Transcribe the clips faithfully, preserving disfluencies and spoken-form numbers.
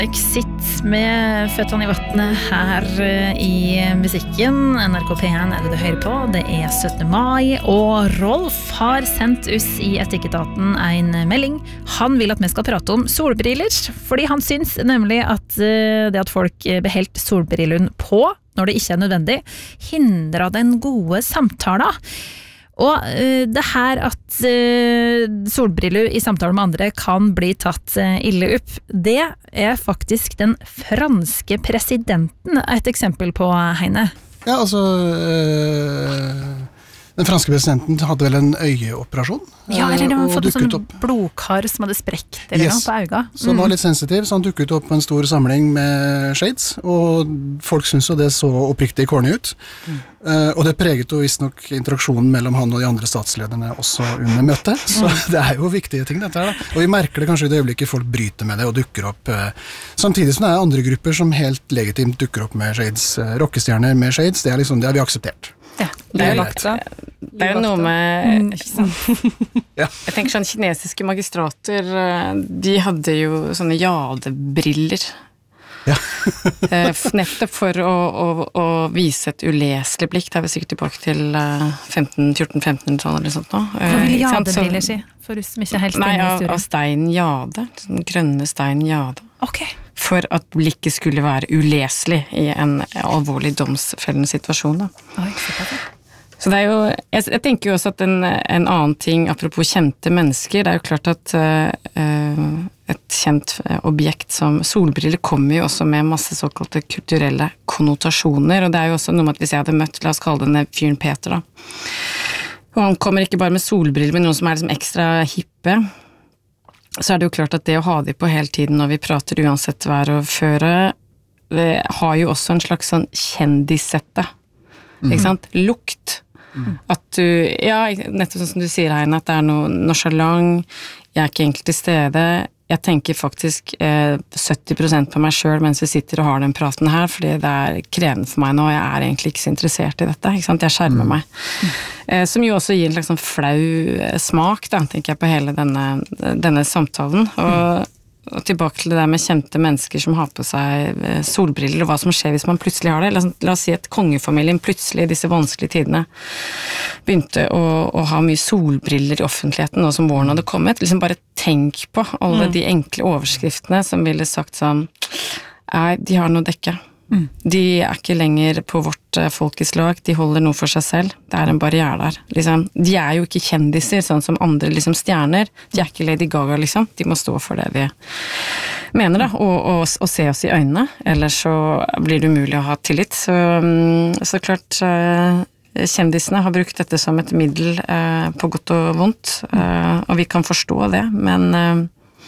Exit med føttene i vattnet her i musikken. N R K P én er det du hører på. Det er syttende mai, og Rolf har sendt oss i Etikketaten en melding. Han vil at vi skal prate om solbriller, fordi han syns nemlig at det at folk beholdt solbrillene på når det ikke er nødvendig, hindrer den gode samtalen. Og uh, det her at uh, solbriller i samtale med andre kan bli tatt uh, ille opp, det er faktisk den franske presidenten et eksempel på, Heine. Ja, altså øh, den franske presidenten hadde vel en øyeoperasjon. Ja, eller det var og fått en sånn opp. blodkar som hadde sprekt eller Yes. noe på øynene. Så han var litt sensitiv, så han dukket opp på en stor samling med shades, og folk syntes jo det så oppriktig corny ut. Mm. Uh, og det preget jo visstnok interaksjonen mellom han og de andre statslederne også under møtet, så mm. det er jo viktige ting dette her da. Og vi merker det kanskje i det øyeblikket folk bryter med det og dukker opp, uh, samtidig som det er andre grupper som helt legitimt dukker opp med shades, uh, rockestjerner med shades, det er liksom, det har vi akseptert. Ja, det er jo lagt seg. Det er jo noe med, ikke sant? Ja. Jeg tenker sånn, kinesiske magistrater, de hadde jo sånne jadebriller. Ja. Nettopp for å, å, å vise et uleselig blikk, det er vi sikkert tilbake til femten, fjorten, femten sånn eller sånt nå. Hva vil jadebriller si? For oss som ikke er helt Nei, inne i av, historien. av stein jade, sånn grønne stein jade. Ok. For at blikket skulle være uleselig i en alvorlig domsfellende situasjon da. Oi, så bra. Så det er jo, jeg, jeg tenker jo også at en, en annen ting, apropos kjente mennesker, det er jo klart at uh, et kjent objekt som solbriller kommer jo også med masse såkalte kulturelle konnotasjoner, og det er jo også noe med at hvis jeg hadde møtt, la oss kalle denne fyren Peter da, og han kommer ikke bare med solbriller, men noen som er liksom ekstra hippe, så er det jo klart at det å ha de på hele tiden når vi prater uansett vær og føre, det har jo også en slags sånn kjendissette, mm. ikke sant? Lukt. Mm. At du, ja, nettopp sånn som du sier Heine, at det er noe nonchalant, jeg er ikke egentlig til stede, jeg tenker faktisk eh, sytti prosent på meg selv mens vi sitter og har den praten her, fordi det er krevende for meg nå, og jeg er egentlig ikke så interessert i dette, ikke sant? Jeg skjermer mm. meg. Mm. Eh, som jo også gir en slags sånn flau smak, da, tenker jeg på hele denne, denne samtalen, og mm. Og tilbake til det der med kjente mennesker som har på seg solbriller, og hva som skjer hvis man plutselig har det. La, la oss si at kongefamilien plutselig i disse vanskelige tidene begynte å, å ha mye solbriller i offentligheten, nå som våren hadde kommet. Liksom bare tenk på alle mm. de enkle overskriftene som ville sagt sånn, nei, de har noe dekke. Mm. De er ikke lenger på vårt uh, folkets lag, de holder noe for seg selv, det er en barriere der liksom. De er jo ikke kjendiser sånn som andre liksom, stjerner, de er ikke Lady Gaga liksom, de må stå for det de mener da, og, og, og se oss i øynene, ellers så blir det umulig å ha tillit, så, um, så klart uh, kjendisene har brukt dette som et middel uh, på godt og vondt, uh, og vi kan forstå det, men uh,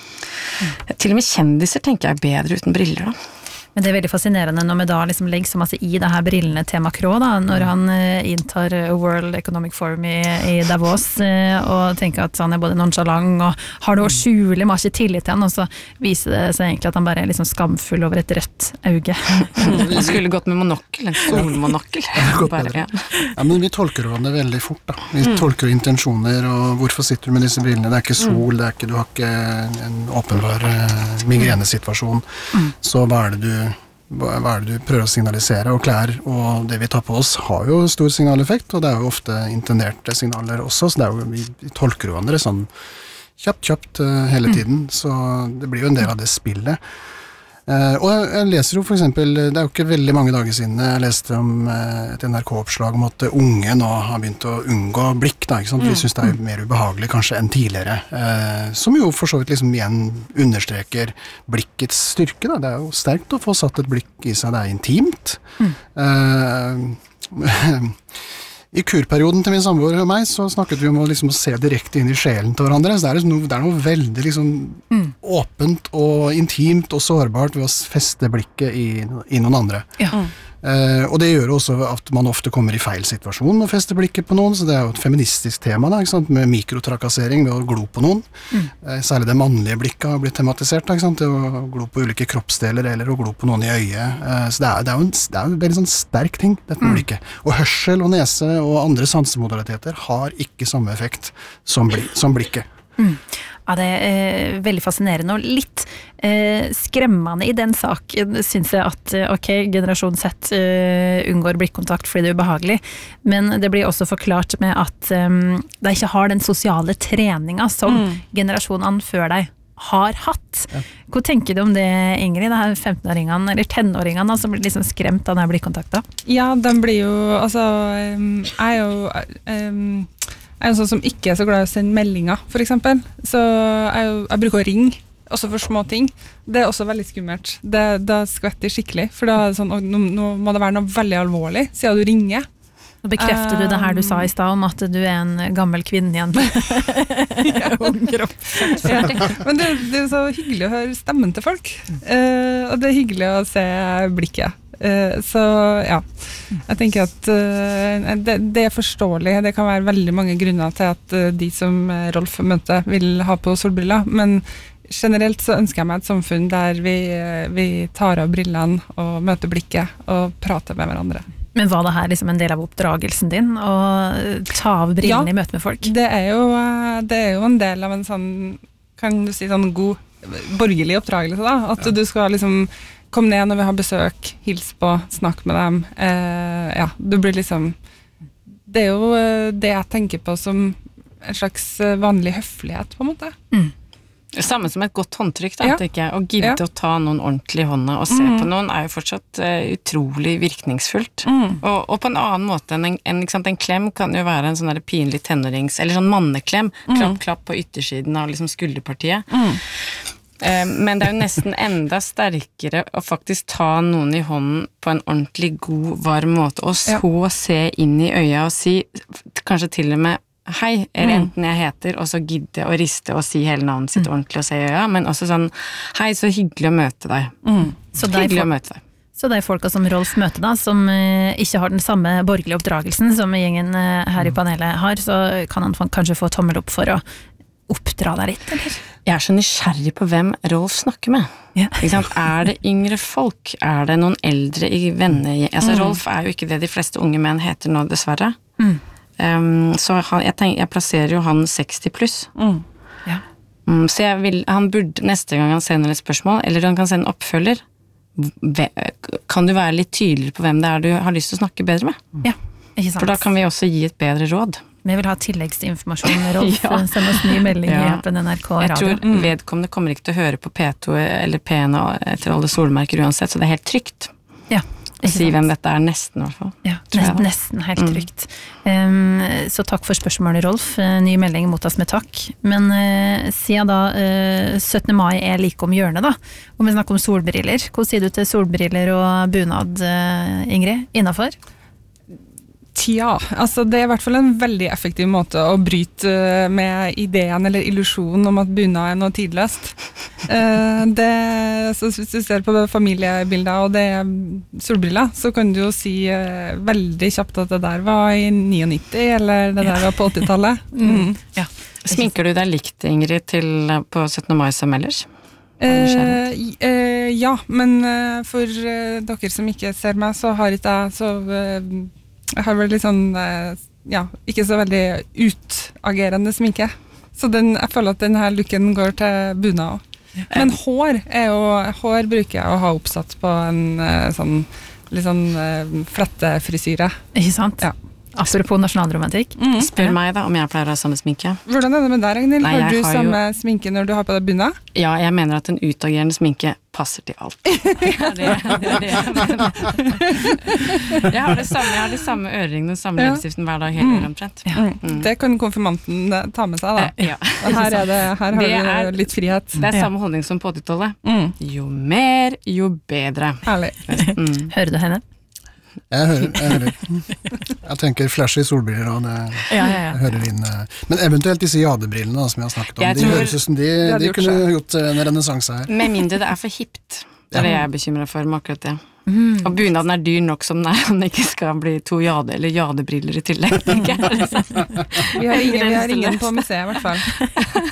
til og med kjendiser tenker jeg er bedre uten briller da. Men det er veldig fascinerende når vi da liksom legger så masse i det her brillene til Macron da, når han uh, inntar World Economic Forum i, i Davos uh, og tenker at han er både nonchalant og har det å skjule, man har ikke tillit til han, og så viser det seg egentlig at han bare er liksom skamfull over et rødt auge. Det skulle gått med monokkel, en solmonokkel. Bare, ja. Ja, men vi tolker jo det veldig fort da. Vi mm. tolker jo intensjoner, og hvorfor sitter du med disse brillene? Det er ikke sol, det er ikke, du har ikke en åpenbar uh, migrenesituasjon, mm. så hva er det du hva er det du prøver å signalisere, og klær og det vi tar på oss har jo stor signaleffekt, og det er jo ofte intenderte signaler også, så det er jo, vi, vi tolker jo andre sånn kjapt, kjapt uh, hele tiden, så det blir jo en del av det spillet. Uh, og jeg leser jo for eksempel, det er jo ikke veldig mange dager siden jeg leste om uh, et N R K-oppslag om at unge nå har begynt å unngå blikk da, ikke sant? Vi synes det er mer ubehagelig kanskje enn tidligere, uh, som jo for så vidt liksom igjen understreker blikkets styrke da, det er jo sterkt å få satt et blikk i seg, det er intimt. Mm. Uh, I kurperioden til min samboer og meg, så snakket vi om å, liksom, å se direkte inn i sjelen til hverandre, så det er, liksom noe, det er noe veldig liksom, mm. åpent og intimt og sårbart ved å feste blikket i, i noen andre. Ja. Mm. Uh, og det gjør også at man ofte kommer i feil situasjon og fester blikket på noen, så det er jo et feministisk tema da, ikke sant? Med mikrotrakassering ved å glo på noen. Mm. Uh, særlig det mannlige blikket har blitt tematisert, da, ikke sant? Det å glo på ulike kroppsdeler eller å glo på noen i øyet. Uh, så det er, det er jo en, det er en veldig sånn sterk ting, dette med mm. blikket. Og hørsel og nese og andre sansemodaliteter har ikke samme effekt som, bli, som blikket. Mm. Ja, det er veldig fascinerende og litt eh, skremmende i den saken, synes jeg at ok, generasjon Z eh, unngår blikkontakt fordi det er ubehagelig, men det blir også forklart med at um, de ikke har den sosiale treninga som mm. generasjonene før deg har hatt. Ja. Hva tenker du om det, Ingrid? Det her femtenåringene, eller tenåringene som blir liksom skremt av denne blikkontakta? Ja, de blir jo, altså, um, jeg er jo... Um, Jeg er en sånn som ikke er så glad i å sende meldinger, for eksempel. Så jeg, jeg bruker å ringe, også for små ting. Det er også veldig skummelt. Det, da skvetter jeg skikkelig, for da er det sånn, nå, nå må det være noe veldig alvorlig, siden du ringer. Nå bekrefter um, du det her du sa i sted om at du er en gammel kvinne igjen. Ja, ja. Men det, det er så hyggelig å høre stemmen til folk. Uh, og det er hyggelig å se blikket. Uh, så ja, jeg tenker at uh, det, det er forståelig. Det kan være veldig mange grunner til at uh, de som Rolf møter vil ha på solbriller, men generelt så ønsker jeg meg et samfunn der vi, uh, vi tar av brillene og møter blikket og prater med hverandre. Men var det her liksom en del av oppdragelsen din, å ta av brillene ja, i møte med folk? Det er, jo, uh, det er jo en del av en sånn, kan du si sånn god borgerlig oppdragelse da, at ja. Du skal liksom kom ned når vi har besøk, hils på, snakk med dem. Eh, ja, det blir liksom... Det er jo det jeg tenker på som en slags vanlig høflighet, på en måte. Mm. Samme som et godt håndtrykk, da, ja. Tenker jeg. Å gidde ja. Å ta noen ordentlig i hånda og se mm. på noen er jo fortsatt uh, utrolig virkningsfullt. Mm. Og, og på en annen måte enn en, en, sant, en klem kan jo være en sånn der pinlig tenårings... Eller sånn manneklem. Mm. Klapp, klapp på yttersiden av liksom skulderpartiet. Mm. Men det er jo nesten enda sterkere å faktisk ta noen i hånden på en ordentlig god, varm måte, og så ja. Se inn i øya og si, kanskje til og med, hei, er det enten jeg heter, og så gidde å riste og si hele navnet sitt mm. ordentlig og se i øya, men også sånn, hei, så hyggelig å møte deg. Mm. Så hyggelig å møte deg. Så de folka som Rolf møter da, som uh, ikke har den samme borgerlige oppdragelsen som gjengen uh, her i panelet har, så kan han kanskje få tommel opp for å oppdra deg litt, eller? Jeg er så nysgjerrig på hvem Rolf snakker med. Ja. Ikke sant? Er det yngre folk? Er det noen eldre i venner? Altså, mm. Rolf er jo ikke det de fleste unge menn heter nå, dessverre. Mm. Um, så han, jeg, tenker, jeg plasserer jo han seksti pluss. Mm. Ja. Um, så jeg vil, han burde, neste gang han sender et spørsmål, eller han kan sende en oppfølger, kan du være litt tydeligere på hvem det er du har lyst til å snakke bedre med? Ja, ikke sant. For da kan vi også gi et bedre råd. Vi vil ha tilleggsinformasjon, Rolf. Ja. Send oss ny melding ja. I appen N R K Radio. Jeg tror mm. vedkommende kommer ikke til å høre på P to eller P en etter alle solmerker uansett, så det er helt trygt. Ja. Å si hvem dette er nesten, I hvert fall. Ja, nesten, nesten helt trygt. Mm. Um, så takk for spørsmålet, Rolf. Ny melding mottas med takk. Men uh, siden da uh, syttende mai er like om hjørnet, da, og vi snakker om solbriller, hva sier du til solbriller og bunad, uh, Ingrid, innenfor? Tja, altså det er I hvert fall en veldig effektiv måte å bryte med ideen eller illusionen om at bunad er noe tidløst. Det, så hvis du ser på familiebilder og det er solbriller, så kan du jo si veldig kjapt at det der var I nittini, eller det der var på åttitallet. Mm. Ja. Sminker du deg likt, Ingrid, til på syttende mai som ellers? Eh, eh, ja, men for dere som ikke ser meg, så har ikke jeg så... Jeg har vel litt sånn, ja, ikke så veldig utagerende sminke. Så den, jeg føler at denne looken går til bunad også. Men hår er jo, hår bruker jeg å ha oppsatt på en sånn, litt sånn flettefrisyre. Ikke sant? Ja. Apropos nasjonalromantikk. Mm. Spør meg da om jeg pleier å ha samme sminke. Hvordan er det med deg, Ragnhild? Har du har samme jo... sminke når du har på deg bunad? Ja, jeg mener at en utagerende sminke passer til alt. Ja, det, det, det, jeg har det samme, jeg har de samme øreringene og samme ja. Leppestiften hver dag, helt omtrent. Ja. Mm. Det kan konfirmanten ta med seg da. Ja. Her, er det, her har det er, du litt frihet. Det er samme holdning som på åttitallet. Mm. Jo mer, jo bedre. Herlig. Mm. Hører du henne? Jeg hører, jeg hører. Jeg tenker flashy solbriller og det ja, ja, ja. hører inn. Men eventuelt disse jadebrillene som jeg har snakket om, jeg de tror, høres ut som de, de kunne gjort en renessanse her. Med mindre det er for hipt. Det er det jeg er bekymret for med akkurat det. Mm. Og bunaden er dyr nok som den er, om det ikke skal bli to jade eller jadebriller I tillegg. vi har ingen, vi har ingen på museet I hvert fall.